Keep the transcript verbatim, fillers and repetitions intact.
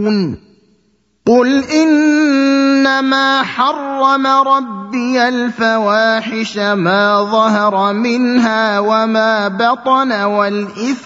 يعلمون قل إنما حرم ربي الفواحش ما ظهر منها وما بطن والإثم